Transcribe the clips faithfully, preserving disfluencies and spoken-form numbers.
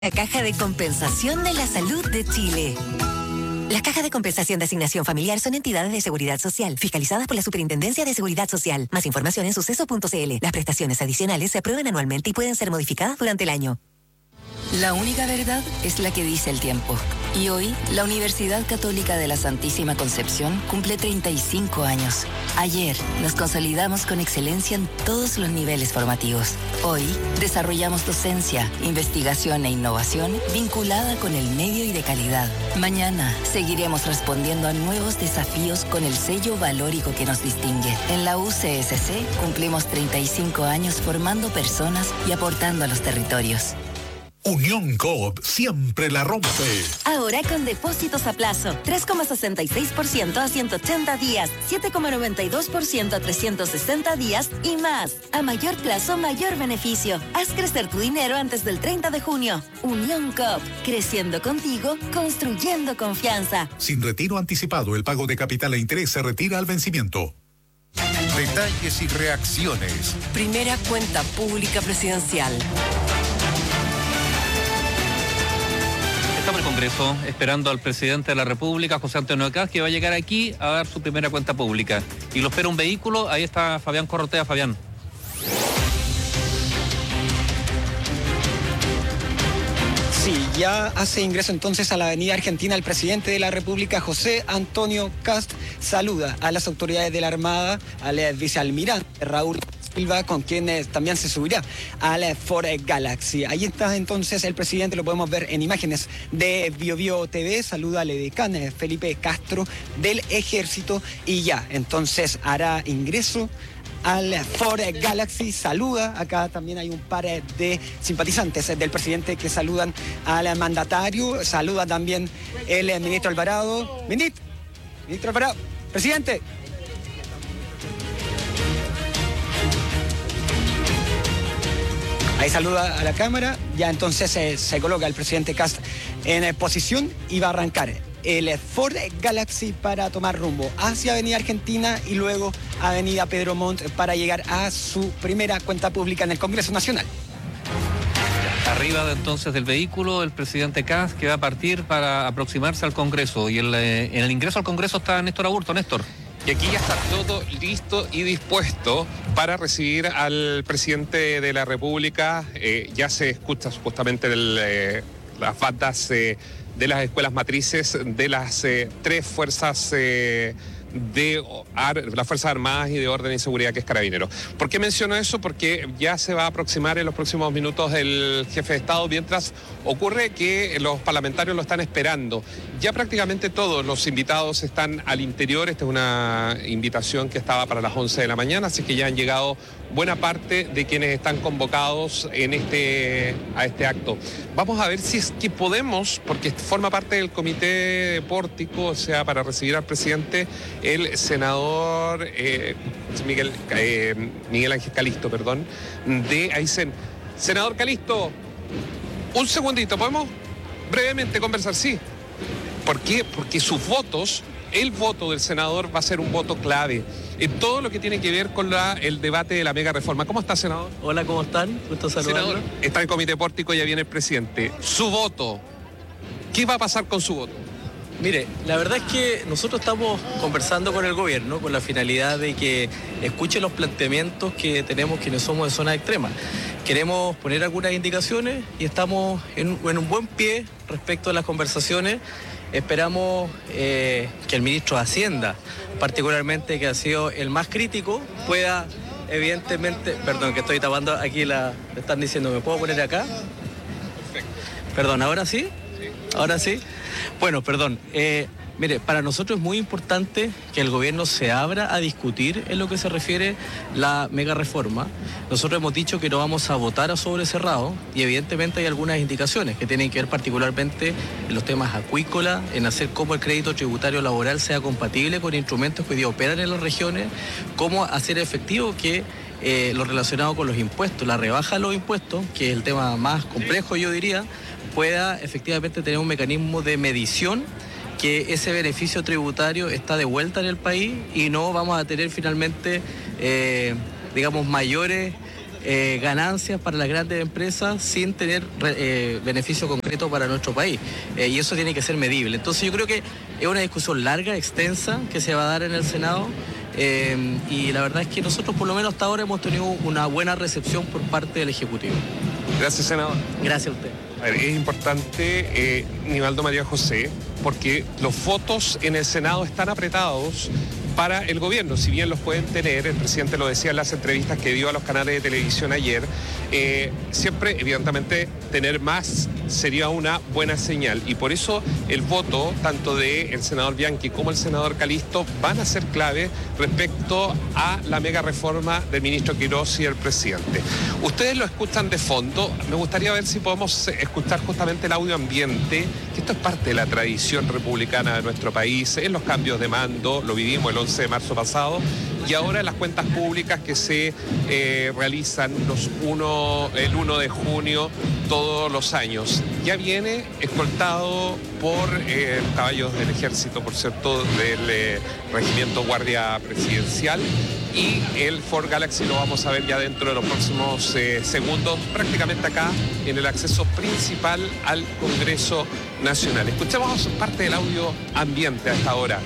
La Caja de Compensación de la Salud de Chile. Las cajas de compensación de asignación familiar son entidades de seguridad social, fiscalizadas por la Superintendencia de Seguridad Social. Más información en suceso punto c l. Las prestaciones adicionales se aprueban anualmente y pueden ser modificadas durante el año. La única verdad es la que dice el tiempo. Y hoy, la Universidad Católica de la Santísima Concepción cumple treinta y cinco años. Ayer, nos consolidamos con excelencia en todos los niveles formativos. Hoy, desarrollamos docencia, investigación e innovación vinculada con el medio y de calidad. Mañana, seguiremos respondiendo a nuevos desafíos con el sello valórico que nos distingue. En la U C S C, cumplimos treinta y cinco años formando personas y aportando a los territorios. Unión Coop siempre la rompe. Ahora con depósitos a plazo, tres coma sesenta y seis por ciento a ciento ochenta días, siete coma noventa y dos por ciento a trescientos sesenta días y más. A mayor plazo, mayor beneficio. Haz crecer tu dinero antes del treinta de junio. Unión Coop, creciendo contigo, construyendo confianza. Sin retiro anticipado, el pago de capital e interés se retira al vencimiento. Detalles y reacciones. Primera cuenta pública presidencial. Estamos en el Congreso esperando al presidente de la República, José Antonio Kast, que va a llegar aquí a dar su primera cuenta pública. Y lo espera un vehículo, ahí está Fabián Corrotea. Fabián. Sí, ya hace ingreso entonces a la Avenida Argentina el presidente de la República, José Antonio Kast. Saluda a las autoridades de la Armada, al vicealmirante Raúl Silva, con quienes también se subirá al Ford Galaxy. Ahí está entonces el presidente, lo podemos ver en imágenes de BioBio T V. Saluda al edecán Felipe Castro del Ejército y ya entonces hará ingreso al Ford Galaxy. Saluda, acá también hay un par de simpatizantes del presidente que saludan al mandatario. Saluda también el ministro Alvarado. Ministro, ministro Alvarado, presidente. Ahí saluda a la cámara, ya entonces eh, se coloca el presidente Kast en eh, posición y va a arrancar el Ford Galaxy para tomar rumbo hacia Avenida Argentina y luego Avenida Pedro Montt para llegar a su primera cuenta pública en el Congreso Nacional. Arriba de, entonces del vehículo el presidente Kast, que va a partir para aproximarse al Congreso. Y el, eh, en el ingreso al Congreso está Néstor Aburto. Néstor. Y aquí ya está todo listo y dispuesto para recibir al presidente de la República. Eh, ya se escucha supuestamente el, eh, las bandas eh, de las escuelas matrices de las eh, tres fuerzas eh, de ar, las Fuerzas Armadas y de Orden y Seguridad, que es Carabineros. ¿Por qué menciono eso? Porque ya se va a aproximar en los próximos minutos el jefe de Estado, mientras ocurre que los parlamentarios lo están esperando. Ya prácticamente todos los invitados están al interior. Esta es una invitación que estaba para las once de la mañana, así que ya han llegado buena parte de quienes están convocados en este, a este acto. Vamos a ver si es que podemos, porque forma parte del comité pórtico, o sea, para recibir al presidente, el senador eh, Miguel, eh, Miguel Ángel Calisto, perdón, de Aysén. Senador Calisto, un segundito, ¿podemos brevemente conversar? Sí. ¿Por qué? Porque sus votos, el voto del senador va a ser un voto clave en todo lo que tiene que ver con la, el debate de la mega reforma. ¿Cómo está, senador? Hola, ¿cómo están? Gusto saludarlo. Senador, está en el comité pórtico, ya viene el presidente. Su voto, ¿qué va a pasar con su voto? Mire, la verdad es que nosotros estamos conversando con el gobierno con la finalidad de que escuche los planteamientos que tenemos quienes somos de zona extrema. Queremos poner algunas indicaciones y estamos en, en un buen pie respecto a las conversaciones. Esperamos eh, que el ministro de Hacienda, particularmente que ha sido el más crítico, pueda evidentemente... Perdón, que estoy tapando aquí la... Me están diciendo, ¿me puedo poner acá? Perfecto. Perdón, ¿ahora sí? Sí. ¿Ahora sí? Bueno, perdón. Eh, mire, para nosotros es muy importante que el gobierno se abra a discutir en lo que se refiere la mega reforma. Nosotros hemos dicho que no vamos a votar a sobre cerrado y evidentemente hay algunas indicaciones que tienen que ver particularmente en los temas acuícolas, en hacer cómo el crédito tributario laboral sea compatible con instrumentos que hoy día operan en las regiones, cómo hacer efectivo que eh, lo relacionado con los impuestos, la rebaja de los impuestos, que es el tema más complejo, yo diría, pueda efectivamente tener un mecanismo de medición, que ese beneficio tributario está de vuelta en el país y no vamos a tener finalmente, eh, digamos, mayores eh, ganancias para las grandes empresas sin tener eh, beneficio concreto para nuestro país. Eh, y eso tiene que ser medible. Entonces yo creo que es una discusión larga, extensa, que se va a dar en el Senado. Eh, y la verdad es que nosotros por lo menos hasta ahora hemos tenido una buena recepción por parte del Ejecutivo. Gracias, senador. Gracias a usted. A ver, es importante, eh, Nivaldo María José, porque los votos en el Senado están apretados para el gobierno, si bien los pueden tener, el presidente lo decía en las entrevistas que dio a los canales de televisión ayer, eh, siempre, evidentemente, tener más sería una buena señal, y por eso el voto, tanto del senador Bianchi como el senador Calisto, van a ser clave respecto a la mega reforma del ministro Quirós y el presidente. Ustedes lo escuchan de fondo, me gustaría ver si podemos escuchar justamente el audio ambiente, que esto es parte de la tradición republicana de nuestro país, en los cambios de mando, lo vivimos el once de marzo pasado, y ahora en las cuentas públicas que se eh, realizan los uno, el uno de junio todos los años. Ya viene escoltado por eh, caballos del ejército, por cierto, del eh, regimiento Guardia Presidencial, y el Ford Galaxy lo vamos a ver ya dentro de los próximos eh, segundos, prácticamente acá en el acceso principal al Congreso Nacional. Escuchemos parte del audio ambiente a esta hora.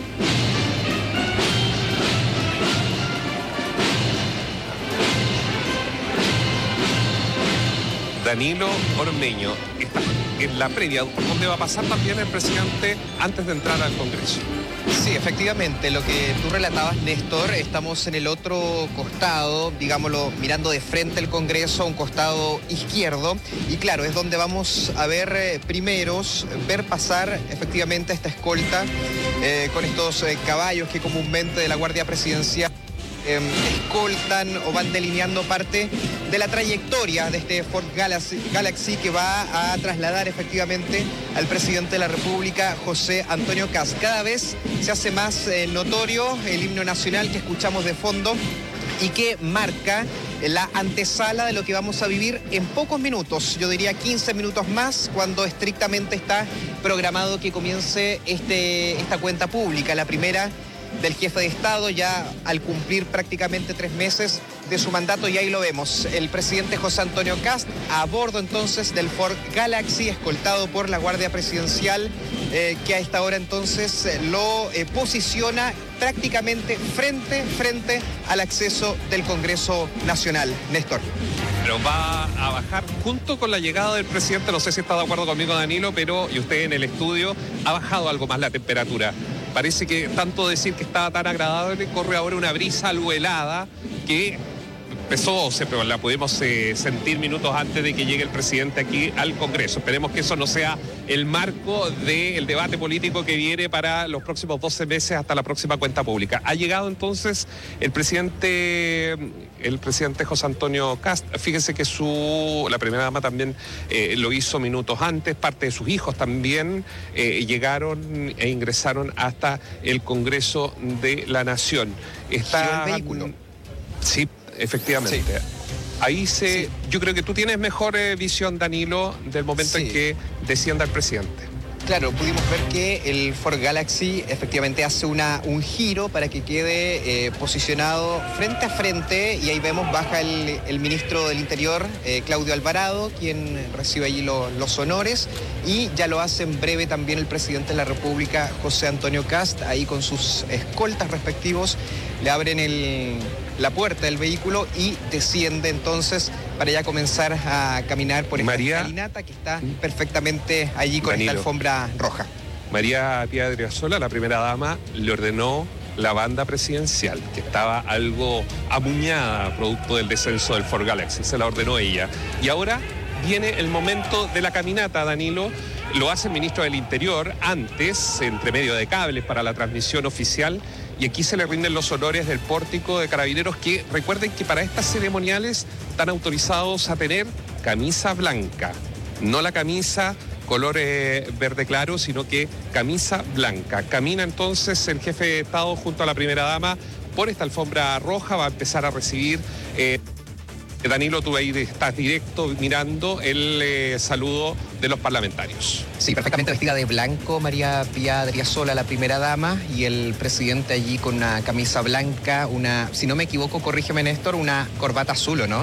Danilo Ormeño está en la previa, donde va a pasar también el presidente antes de entrar al Congreso. Sí, efectivamente, lo que tú relatabas, Néstor, estamos en el otro costado, digámoslo, mirando de frente al Congreso, a un costado izquierdo, y claro, es donde vamos a ver eh, primeros, ver pasar efectivamente esta escolta eh, con estos eh, caballos que comúnmente de la Guardia Presidencial Eh, escoltan o van delineando parte de la trayectoria de este Ford Galaxy, Galaxy que va a trasladar efectivamente al presidente de la República, José Antonio Kast. Cada vez se hace más eh, notorio el himno nacional que escuchamos de fondo y que marca la antesala de lo que vamos a vivir en pocos minutos, yo diría quince minutos más, cuando estrictamente está programado que comience este, esta cuenta pública, la primera del jefe de Estado, ya al cumplir prácticamente tres meses de su mandato, y ahí lo vemos, el presidente José Antonio Kast a bordo entonces del Ford Galaxy, escoltado por la Guardia Presidencial, eh, que a esta hora entonces lo eh, posiciona prácticamente frente, frente al acceso del Congreso Nacional. Néstor. Pero va a bajar junto con la llegada del presidente, no sé si está de acuerdo conmigo, Danilo, pero, y usted en el estudio, ha bajado algo más la temperatura. Parece que tanto decir que estaba tan agradable, corre ahora una brisa algo helada que empezó, pero la pudimos eh, sentir minutos antes de que llegue el presidente aquí al Congreso. Esperemos que eso no sea el marco del debate político que viene para los próximos doce meses hasta la próxima cuenta pública. Ha llegado entonces el presidente, el presidente José Antonio Kast. Fíjense que su, la primera dama también eh, lo hizo minutos antes, parte de sus hijos también eh, llegaron e ingresaron hasta el Congreso de la Nación. Está el vehículo. Sí. Efectivamente. Sí. Ahí se... Sí. Yo creo que tú tienes mejor eh, visión, Danilo, del momento sí. en que descienda el presidente. Claro, pudimos ver que el Ford Galaxy efectivamente hace una, un giro para que quede eh, posicionado frente a frente, y ahí vemos baja el, el ministro del Interior, eh, Claudio Alvarado, quien recibe allí lo, los honores, y ya lo hace en breve también el presidente de la República, José Antonio Kast, ahí con sus escoltas respectivos, le abren el, la puerta del vehículo y desciende entonces para ya comenzar a caminar por esta María, escalinata que está perfectamente allí con Danilo, esta alfombra roja. María Pía Adriasola, la primera dama, le ordenó la banda presidencial, que estaba algo amuñada producto del descenso del Ford Galaxy, se la ordenó ella. Y ahora viene el momento de la caminata, Danilo. Lo hace el ministro del Interior antes, entre medio de cables para la transmisión oficial, y aquí se le rinden los honores del pórtico de Carabineros, que recuerden que para estas ceremoniales están autorizados a tener camisa blanca, no la camisa color eh, verde claro, sino que camisa blanca. Camina entonces el jefe de Estado junto a la primera dama por esta alfombra roja, va a empezar a recibir... Eh, Danilo, tú ahí estás directo mirando el eh, saludo de los parlamentarios. Sí, perfectamente vestida de blanco, María Pía Adriasola, la primera dama, y el presidente allí con una camisa blanca, una, si no me equivoco, corrígeme, Néstor, una corbata azul, ¿o no?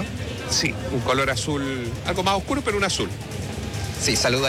Sí, un color azul, algo más oscuro, pero un azul. Sí, saluda.